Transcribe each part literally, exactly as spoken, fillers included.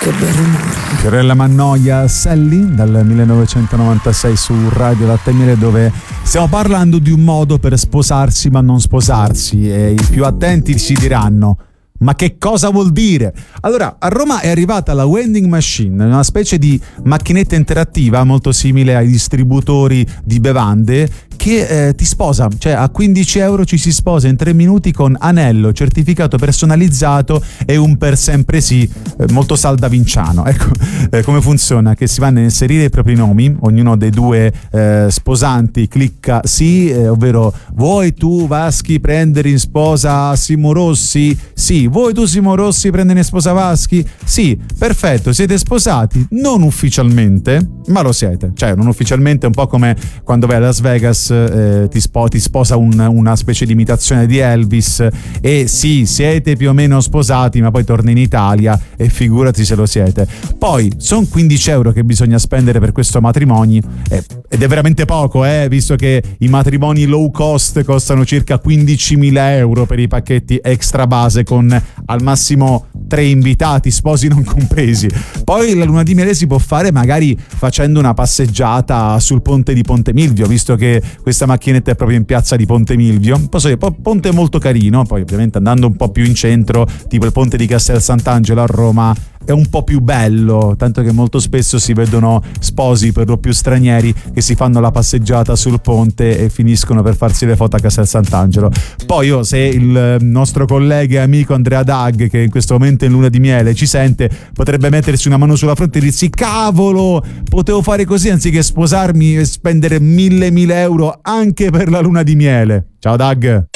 Che bel rumore. Fiorella Mannoia, Sally, dal millenovecentonovantasei su Radio Latte e Miele, dove stiamo parlando di un modo per sposarsi ma non sposarsi, e i più attenti si diranno: ma che cosa vuol dire? Allora, a Roma è arrivata la vending machine, una specie di macchinetta interattiva molto simile ai distributori di bevande, che eh, ti sposa, cioè a quindici euro ci si sposa in tre minuti con anello, certificato personalizzato e un per sempre sì eh, molto saldavinciano. Ecco eh, come funziona: che si vanno a inserire i propri nomi, ognuno dei due eh, sposanti clicca sì, eh, ovvero vuoi tu Vaschi prendere in sposa Simo Rossi? Sì. Vuoi tu Simo Rossi prendere in sposa Vaschi? Sì, perfetto, siete sposati, non ufficialmente, ma lo siete. Cioè, non ufficialmente è un po' come quando vai a Las Vegas, eh, ti, spo- ti sposa un, una specie di imitazione di Elvis, e sì, siete più o meno sposati, ma poi torni in Italia e figurati se lo siete. Poi, sono quindici euro che bisogna spendere per questo matrimonio, eh, ed è veramente poco, eh, visto che i matrimoni low cost costano circa quindicimila euro per i pacchetti extra base con al massimo tre invitati, sposi non compresi. Poi la luna di miele si può fare magari facendo una passeggiata sul ponte di Ponte Milvio, visto che questa macchinetta è proprio in piazza di Ponte Milvio. Posso dire, ponte molto carino, poi ovviamente andando un po' più in centro, tipo il ponte di Castel Sant'Angelo a Roma, è un po' più bello, tanto che molto spesso si vedono sposi, per lo più stranieri, che si fanno la passeggiata sul ponte e finiscono per farsi le foto a Castel Sant'Angelo. Poi io, se il nostro collega e amico Andrea Dag, che in questo momento è in luna di miele, ci sente, potrebbe mettersi una mano sulla fronte e dirsi: cavolo, potevo fare così anziché sposarmi e spendere mille mila euro anche per la luna di miele. Ciao Dag.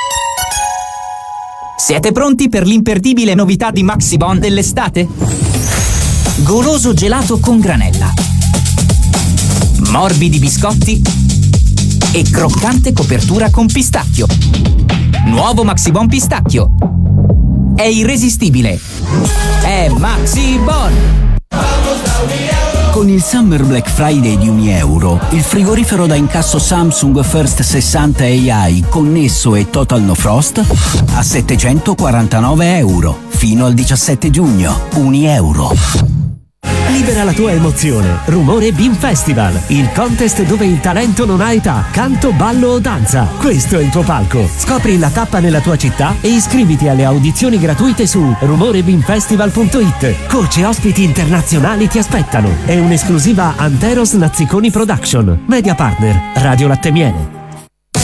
Siete pronti per l'imperdibile novità di Maxibon dell'estate? Goloso gelato con granella, morbidi biscotti e croccante copertura con pistacchio. Nuovo Maxibon pistacchio. È irresistibile. È Maxibon! Con il Summer Black Friday di un euro, il frigorifero da incasso Samsung First sessanta A I connesso e Total No Frost a settecentoquarantanove euro. Fino al diciassette giugno, un euro. Libera la tua emozione. Rumore Beam Festival, il contest dove il talento non ha età, canto, ballo o danza. Questo è il tuo palco. Scopri la tappa nella tua città e iscriviti alle audizioni gratuite su rumore beam festival punto it. Coach e ospiti internazionali ti aspettano. È un'esclusiva Anteros Nazziconi Production. Media partner Radio Latte e Miele.